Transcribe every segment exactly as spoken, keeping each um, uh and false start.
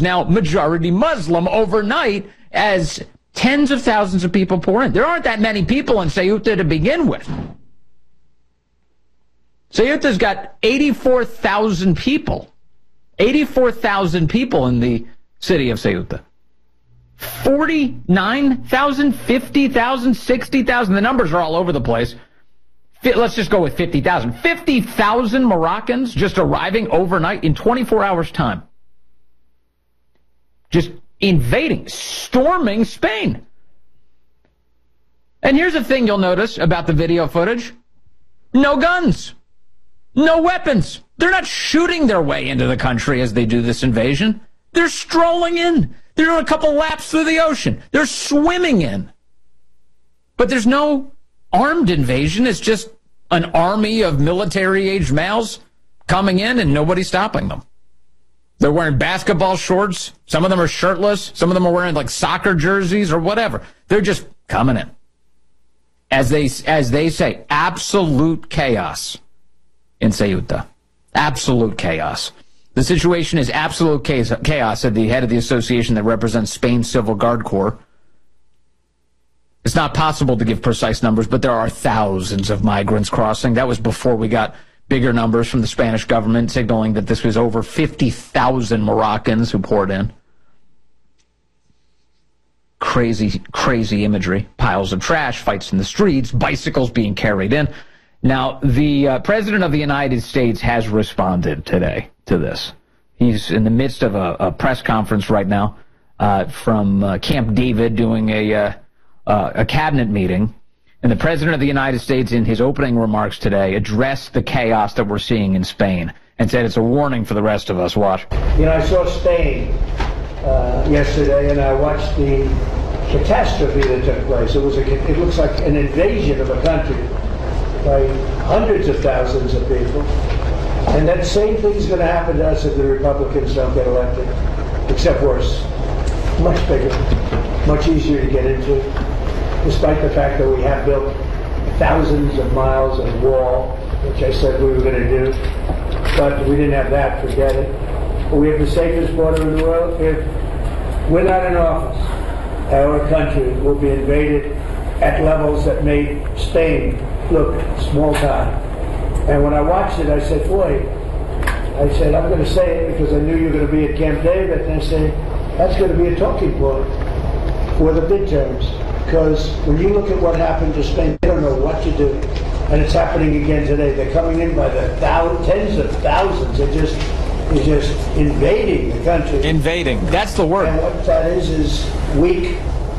is now majority Muslim overnight as tens of thousands of people pour in. There aren't that many people in Ceuta to begin with. Ceuta's got eighty-four thousand people. eighty-four thousand people in the city of Ceuta. forty-nine thousand, fifty thousand, sixty thousand. The numbers are all over the place. Let's just go with fifty thousand. fifty thousand Moroccans just arriving overnight in twenty-four hours' time. Just invading, storming Spain. And here's the thing you'll notice about the video footage. No guns. No weapons. They're not shooting their way into the country as they do this invasion. They're strolling in. They're doing a couple laps through the ocean. They're swimming in. But there's no armed invasion. It's just an army of military-aged males coming in and nobody's stopping them. They're wearing basketball shorts. Some of them are shirtless. Some of them are wearing like soccer jerseys or whatever. They're just coming in. As they, as they say, absolute chaos in Ceuta. Absolute chaos. The situation is absolute chaos, said the head of the association that represents Spain's Civil Guard Corps. It's not possible to give precise numbers, but there are thousands of migrants crossing. That was before we got bigger numbers from the Spanish government signaling that this was over fifty thousand Moroccans who poured in. Crazy, crazy imagery. Piles of trash, fights in the streets, bicycles being carried in. Now, the uh, President of the United States has responded today to this. He's in the midst of a, a press conference right now uh, from uh, Camp David doing a, uh, uh, a cabinet meeting. And the President of the United States, in his opening remarks today, addressed the chaos that we're seeing in Spain and said it's a warning for the rest of us. Watch. You know, I saw Spain uh, yesterday, and I watched the catastrophe that took place. It was a, it looks like an invasion of a country by hundreds of thousands of people. And that same thing is going to happen to us if the Republicans don't get elected, except worse. Much bigger, much easier to get into, despite the fact that we have built thousands of miles of wall, which I said we were going to do. But we didn't have that, forget it. But we have the safest border in the world. If we're not in office, our country will be invaded at levels that made Spain look small time. And when I watched it, I said, boy, I said, I'm going to say it because I knew you were going to be at Camp David. And I said, that's going to be a talking point for the midterms. Because when you look at what happened to Spain, they don't know what to do. And it's happening again today. They're coming in by the thousands, tens of thousands. They're just, they're just invading the country. Invading. That's the word. And what that is, is weak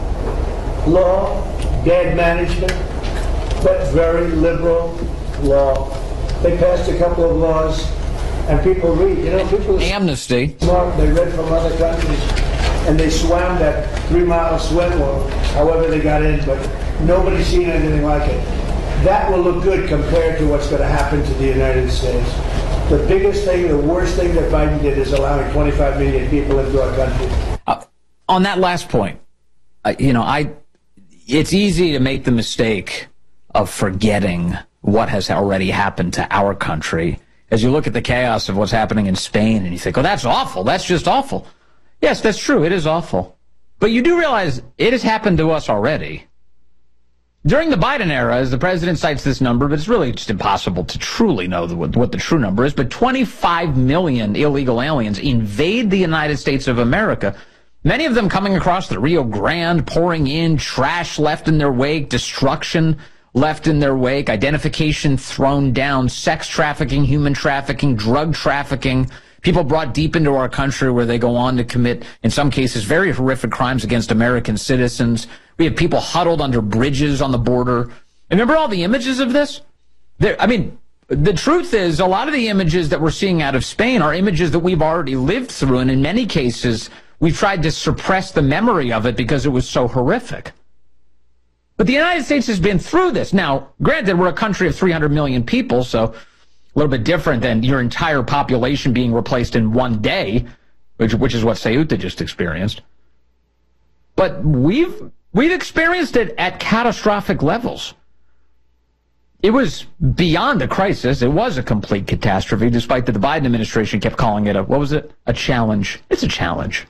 law, bad management, but very liberal law. They passed a couple of laws, and people read. You know, people amnesty. Smart. They read from other countries, and they swam that three-mile swim, or however they got in. But nobody's seen anything like it. That will look good compared to what's going to happen to the United States. The biggest thing, the worst thing that Biden did is allowing twenty-five million people into our country. Uh, on that last point, uh, you know, I. It's easy to make the mistake of forgetting what has already happened to our country as you look at the chaos of what's happening in Spain and you think, oh, that's awful. That's just awful. Yes, that's true. It is awful. But you do realize it has happened to us already. During the Biden era, as the president cites this number, but it's really just impossible to truly know the, what the true number is, but twenty-five million illegal aliens invade the United States of America. Many of them coming across the Rio Grande, pouring in, trash left in their wake, destruction left in their wake, identification thrown down, sex trafficking, human trafficking, drug trafficking, people brought deep into our country where they go on to commit, in some cases, very horrific crimes against American citizens. We have people huddled under bridges on the border. Remember all the images of this? There, I mean, the truth is a lot of the images that we're seeing out of Spain are images that we've already lived through, and in many cases, we've tried to suppress the memory of it because it was so horrific. But the United States has been through this. Now, granted, we're a country of three hundred million people, so a little bit different than your entire population being replaced in one day, which, which is what Ceuta just experienced. But we've, we've experienced it at catastrophic levels. It was beyond a crisis. It was a complete catastrophe, despite that the Biden administration kept calling it a, what was it? A challenge. It's a challenge.